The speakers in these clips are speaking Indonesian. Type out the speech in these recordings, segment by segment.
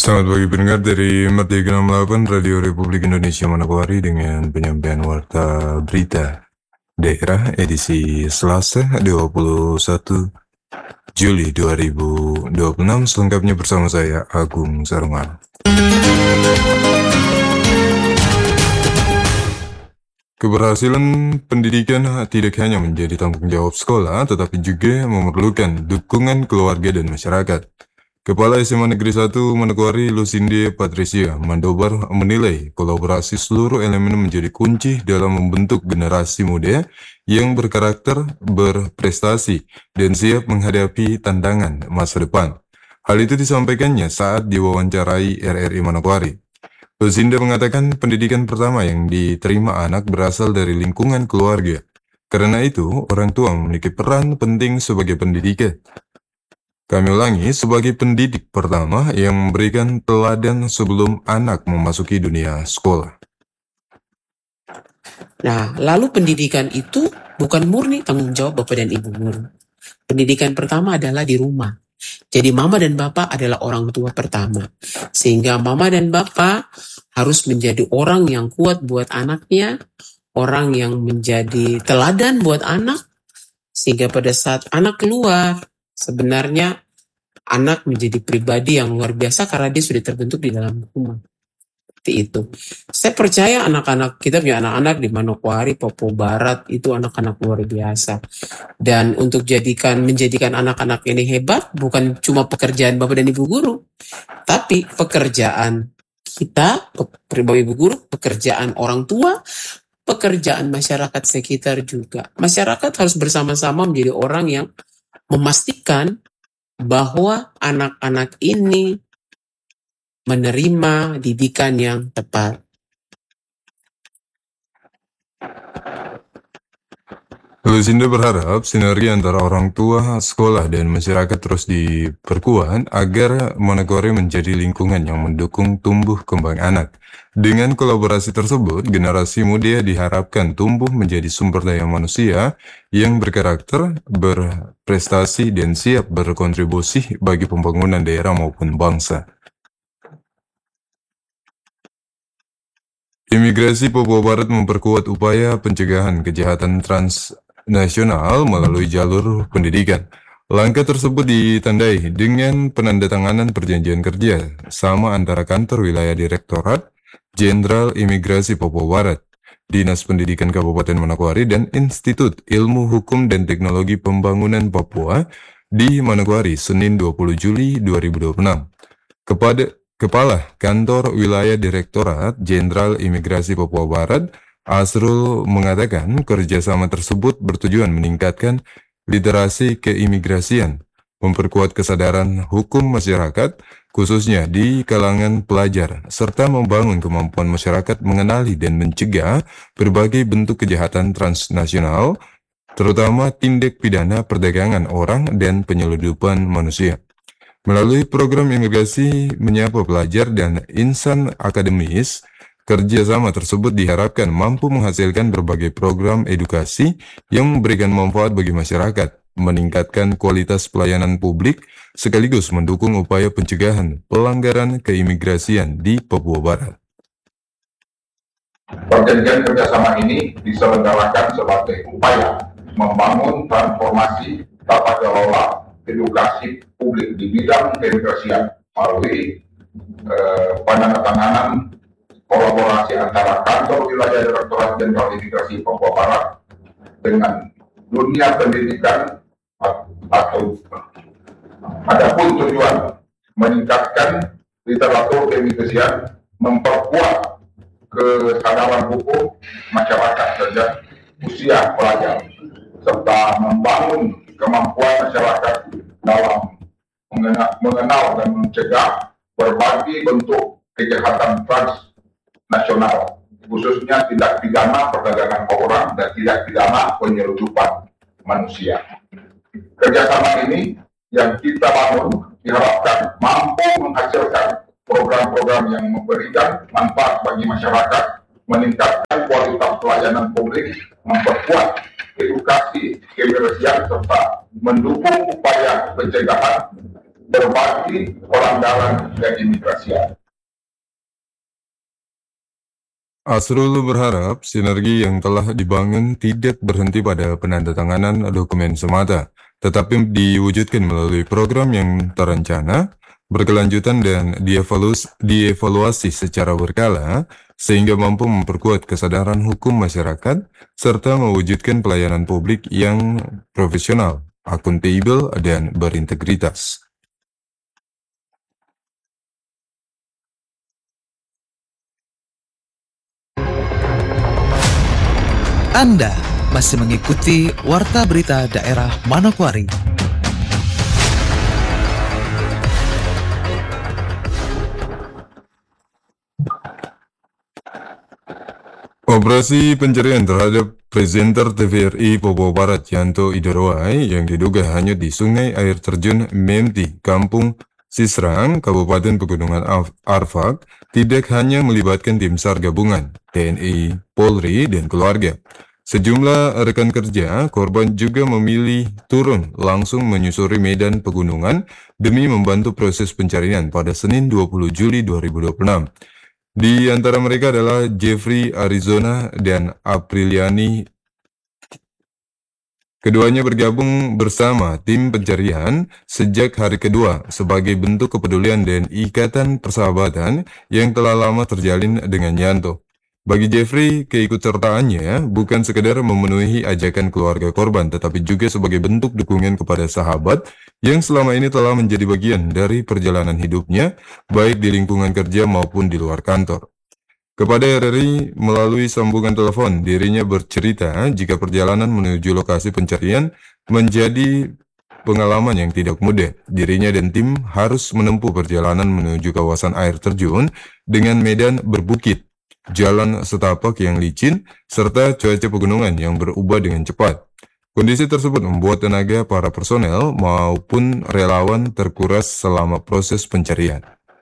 Selamat pagi pendengar dari Merdeka 68 Radio Republik Indonesia Manokwari dengan penyampaian warta berita daerah edisi Selasa 21 Juli 2026. Selengkapnya bersama saya Agung Sarungan. Keberhasilan pendidikan tidak hanya menjadi tanggung jawab sekolah, tetapi juga memerlukan dukungan keluarga dan masyarakat. Kepala SMA Negeri 1 Manokwari Lusinde Patricia Mandobar menilai kolaborasi seluruh elemen menjadi kunci dalam membentuk generasi muda yang berkarakter, berprestasi, dan siap menghadapi tantangan masa depan. Hal itu disampaikannya saat diwawancarai RRI Manokwari. Lusinde mengatakan pendidikan pertama yang diterima anak berasal dari lingkungan keluarga. Karena itu, orang tua memiliki peran penting sebagai pendidik. Kami ulangi, sebagai pendidik pertama yang memberikan teladan sebelum anak memasuki dunia sekolah. Nah, lalu pendidikan itu bukan murni tanggung jawab Bapak dan Ibu guru. Pendidikan pertama adalah di rumah. Jadi mama dan bapak adalah orang tua pertama. Sehingga mama dan bapak harus menjadi orang yang kuat buat anaknya, orang yang menjadi teladan buat anak, sehingga pada saat anak keluar, sebenarnya anak menjadi pribadi yang luar biasa karena dia sudah terbentuk di dalam rumah. Seperti itu. Saya percaya anak-anak, kita punya anak-anak di Manokwari, Papua Barat, itu anak-anak luar biasa. Dan untuk menjadikan anak-anak ini hebat, bukan cuma pekerjaan Bapak dan Ibu guru, tapi pekerjaan kita, Bapak Ibu guru, pekerjaan orang tua, pekerjaan masyarakat sekitar juga. Masyarakat harus bersama-sama menjadi orang yang memastikan bahwa anak-anak ini menerima didikan yang tepat. Lucinda berharap sinergi antara orang tua, sekolah, dan masyarakat terus diperkuat agar Manokwari menjadi lingkungan yang mendukung tumbuh kembang anak. Dengan kolaborasi tersebut, generasi muda diharapkan tumbuh menjadi sumber daya manusia yang berkarakter, berprestasi, dan siap berkontribusi bagi pembangunan daerah maupun bangsa. Imigrasi Papua Barat memperkuat upaya pencegahan kejahatan transnasional melalui jalur pendidikan. Langkah tersebut ditandai dengan penandatanganan perjanjian kerja sama antara Kantor Wilayah Direktorat Jenderal Imigrasi Papua Barat, Dinas Pendidikan Kabupaten Manokwari, dan Institut Ilmu Hukum dan Teknologi Pembangunan Papua di Manokwari, Senin 20 Juli 2026. Kepala Kantor Wilayah Direktorat Jenderal Imigrasi Papua Barat, Asrul, mengatakan kerjasama tersebut bertujuan meningkatkan literasi keimigrasian, memperkuat kesadaran hukum masyarakat, khususnya di kalangan pelajar, serta membangun kemampuan masyarakat mengenali dan mencegah berbagai bentuk kejahatan transnasional, terutama tindak pidana perdagangan orang dan penyeludupan manusia. Melalui program imigrasi menyapa pelajar dan insan akademis, kerjasama tersebut diharapkan mampu menghasilkan berbagai program edukasi yang memberikan manfaat bagi masyarakat, meningkatkan kualitas pelayanan publik, sekaligus mendukung upaya pencegahan pelanggaran keimigrasian di Papua Barat. Perjanjian kerjasama ini diselenggarakan sebagai upaya membangun transformasi tata kelola edukasi publik di bidang keimigrasian melalui penandatanganan kolaborasi antara Kantor Wilayah Direktorat Jenderal Imigrasi Papua Barat dengan dunia pendidikan atau adapun tujuan meningkatkan literatur keimigrasian, memperkuat kesadaran hukum masyarakat sejak usia pelajar, serta membangun kemampuan masyarakat dalam mengenal dan mencegah berbagai bentuk kejahatan transnasional, khususnya tindak pidana perdagangan orang dan tindak pidana penyeludupan manusia. Kerjasama ini yang kita bangun diharapkan mampu menghasilkan program-program yang memberikan manfaat bagi masyarakat, meningkatkan kualitas pelayanan publik, memperkuat edukasi keimigrasian, serta mendukung upaya pencegahan berbakti pelanggaran keimigrasian. Asrul berharap sinergi yang telah dibangun tidak berhenti pada penandatanganan dokumen semata, tetapi diwujudkan melalui program yang terencana, berkelanjutan dan dievaluasi secara berkala, sehingga mampu memperkuat kesadaran hukum masyarakat, serta mewujudkan pelayanan publik yang profesional, akuntabel, dan berintegritas. Anda masih mengikuti Warta Berita Daerah Manokwari. Operasi pencarian terhadap presenter TVRI Papua Barat Yanto Idaroai yang diduga hanyut di sungai air terjun Memti, Kampung Sisrang, Kabupaten Pegunungan Arfak, tidak hanya melibatkan tim SAR gabungan, TNI, Polri, dan keluarga. Sejumlah rekan kerja korban juga memilih turun langsung menyusuri medan pegunungan demi membantu proses pencarian pada Senin 20 Juli 2026. Di antara mereka adalah Jeffrey Arizona dan Apriliani. Keduanya bergabung bersama tim pencarian sejak hari kedua sebagai bentuk kepedulian dan ikatan persahabatan yang telah lama terjalin dengan Yanto. Bagi Jeffrey, keikutsertaannya bukan sekedar memenuhi ajakan keluarga korban, tetapi juga sebagai bentuk dukungan kepada sahabat yang selama ini telah menjadi bagian dari perjalanan hidupnya, baik di lingkungan kerja maupun di luar kantor. Kepada RRI melalui sambungan telepon, dirinya bercerita jika perjalanan menuju lokasi pencarian menjadi pengalaman yang tidak mudah. Dirinya dan tim harus menempuh perjalanan menuju kawasan air terjun dengan medan berbukit, jalan setapak yang licin, serta cuaca pegunungan yang berubah dengan cepat. Kondisi tersebut membuat tenaga para personel maupun relawan terkuras selama proses pencarian.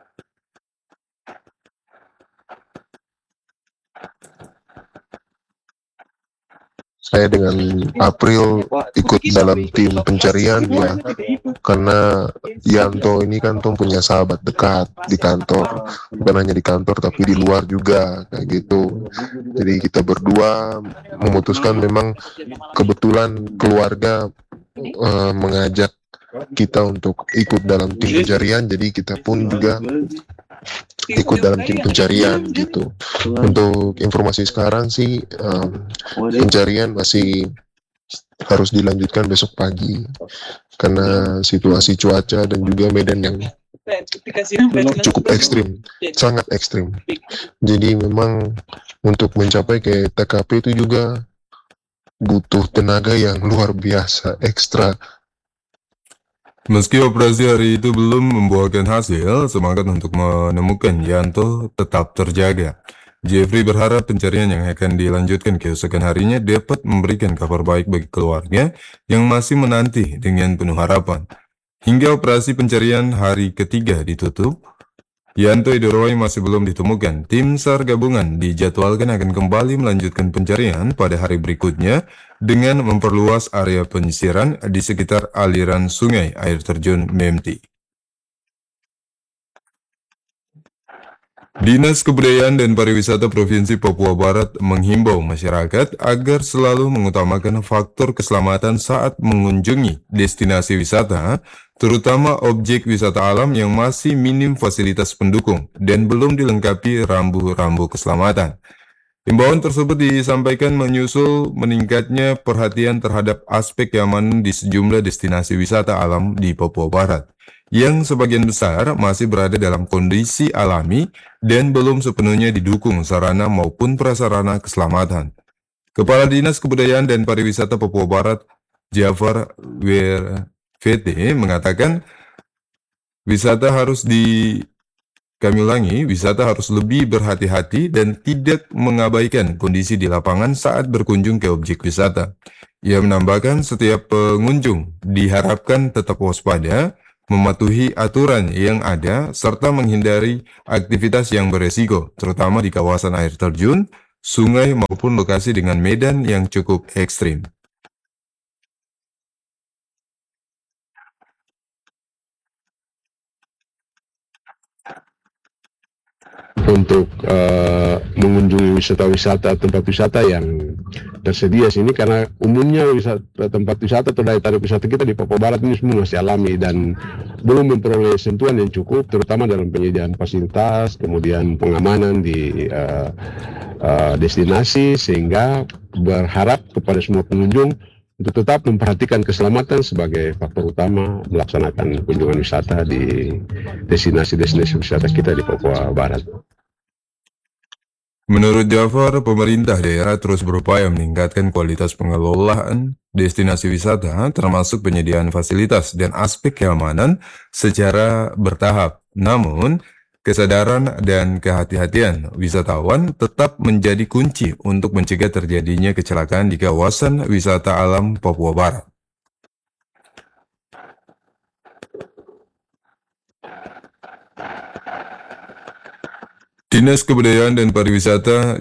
Saya dengan April ikut dalam tim pencarian ya, karena Yanto ini kan punya sahabat dekat di kantor, bukan hanya di kantor tapi di luar juga kayak gitu. Jadi kita berdua memutuskan, memang kebetulan keluarga mengajak kita untuk ikut dalam tim pencarian, jadi kita pun juga ikut dalam tim pencarian gitu. Untuk informasi sekarang sih pencarian masih harus dilanjutkan besok pagi karena situasi cuaca dan juga medan yang cukup ekstrim, sangat ekstrim. Jadi memang untuk mencapai ke TKP itu juga butuh tenaga yang luar biasa, ekstra. Meski operasi hari itu belum membuahkan hasil, semangat untuk menemukan Yanto tetap terjaga. Jeffrey berharap pencarian yang akan dilanjutkan keesokan harinya dapat memberikan kabar baik bagi keluarga yang masih menanti dengan penuh harapan. Hingga operasi pencarian hari ketiga ditutup, Yanto Idaroai masih belum ditemukan. Tim SAR gabungan dijadwalkan akan kembali melanjutkan pencarian pada hari berikutnya dengan memperluas area penyisiran di sekitar aliran sungai air terjun Memti. Dinas Kebudayaan dan Pariwisata Provinsi Papua Barat menghimbau masyarakat agar selalu mengutamakan faktor keselamatan saat mengunjungi destinasi wisata, terutama objek wisata alam yang masih minim fasilitas pendukung dan belum dilengkapi rambu-rambu keselamatan. Himbauan tersebut disampaikan menyusul meningkatnya perhatian terhadap aspek keamanan di sejumlah destinasi wisata alam di Papua Barat, yang sebagian besar masih berada dalam kondisi alami dan belum sepenuhnya didukung sarana maupun prasarana keselamatan. Kepala Dinas Kebudayaan dan Pariwisata Papua Barat, Jafar WRVT, mengatakan kami ulangi, wisata harus lebih berhati-hati dan tidak mengabaikan kondisi di lapangan saat berkunjung ke objek wisata. Ia menambahkan setiap pengunjung diharapkan tetap waspada, mematuhi aturan yang ada, serta menghindari aktivitas yang beresiko, terutama di kawasan air terjun, sungai maupun lokasi dengan medan yang cukup ekstrim. untuk mengunjungi wisata-wisata, tempat wisata yang tersedia sini, karena umumnya tempat wisata atau daya tarik wisata kita di Papua Barat ini semua masih alami dan belum memperoleh sentuhan yang cukup, terutama dalam penyediaan fasilitas, kemudian pengamanan di destinasi, sehingga berharap kepada semua pengunjung untuk tetap memperhatikan keselamatan sebagai faktor utama melaksanakan kunjungan wisata di destinasi-destinasi wisata kita di Papua Barat. Menurut Jafar, pemerintah daerah terus berupaya meningkatkan kualitas pengelolaan destinasi wisata, termasuk penyediaan fasilitas dan aspek keamanan secara bertahap. Namun, kesadaran dan kehati-hatian wisatawan tetap menjadi kunci untuk mencegah terjadinya kecelakaan di kawasan wisata alam Papua Barat. Dinas Kebudayaan dan Pariwisata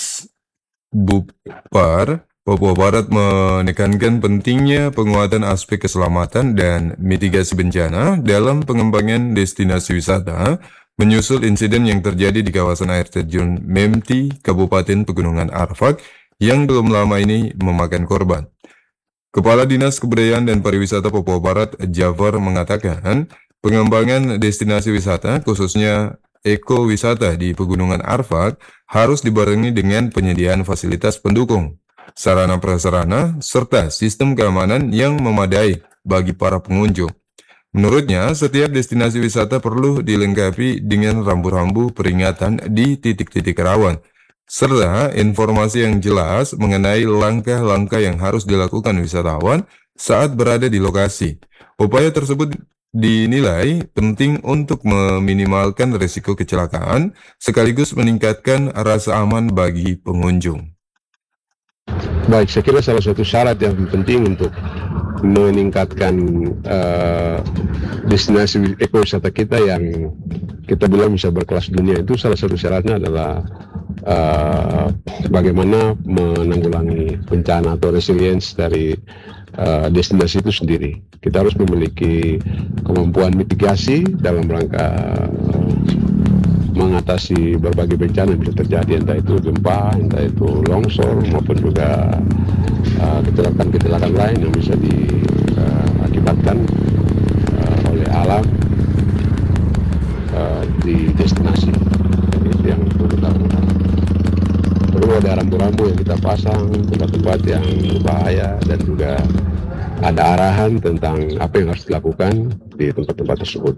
Disbupar Papua Barat menekankan pentingnya penguatan aspek keselamatan dan mitigasi bencana dalam pengembangan destinasi wisata, menyusul insiden yang terjadi di kawasan air terjun Memti, Kabupaten Pegunungan Arfak, yang belum lama ini memakan korban. Kepala Dinas Kebudayaan dan Pariwisata Papua Barat, Jafar, mengatakan pengembangan destinasi wisata, khususnya ekowisata di Pegunungan Arfak, harus dibarengi dengan penyediaan fasilitas pendukung, sarana prasarana, serta sistem keamanan yang memadai bagi para pengunjung. Menurutnya, setiap destinasi wisata perlu dilengkapi dengan rambu-rambu peringatan di titik-titik rawan, serta informasi yang jelas mengenai langkah-langkah yang harus dilakukan wisatawan saat berada di lokasi. Upaya tersebut dinilai penting untuk meminimalkan risiko kecelakaan, sekaligus meningkatkan rasa aman bagi pengunjung. Baik, saya kira salah satu syarat yang penting untuk meningkatkan destinasi ekowisata kita yang kita bilang bisa berkelas dunia, itu salah satu syaratnya adalah bagaimana menanggulangi bencana atau resilience dari destinasi itu sendiri. Kita harus memiliki kemampuan mitigasi dalam rangka mengatasi berbagai bencana yang bisa terjadi, entah itu gempa, entah itu longsor, maupun juga kecelakaan-kecelakaan lain yang bisa diakibatkan oleh alam di destinasi. Jadi itu yang perlu kita lakukan. Perlu ada rambu-rambu yang kita pasang, tempat-tempat yang berbahaya, dan juga ada arahan tentang apa yang harus dilakukan di tempat-tempat tersebut.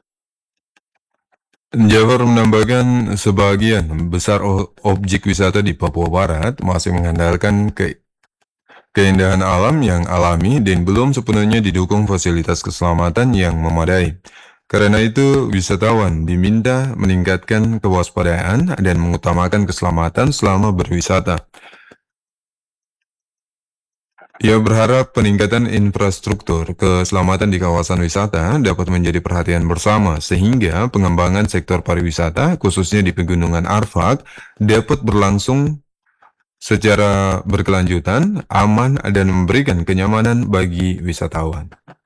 Jafar menambahkan sebagian besar objek wisata di Papua Barat masih mengandalkan keindahan alam yang alami dan belum sepenuhnya didukung fasilitas keselamatan yang memadai. Karena itu, wisatawan diminta meningkatkan kewaspadaan dan mengutamakan keselamatan selama berwisata. Ia berharap peningkatan infrastruktur keselamatan di kawasan wisata dapat menjadi perhatian bersama, sehingga pengembangan sektor pariwisata, khususnya di Pegunungan Arfak, dapat berlangsung secara berkelanjutan, aman, dan memberikan kenyamanan bagi wisatawan.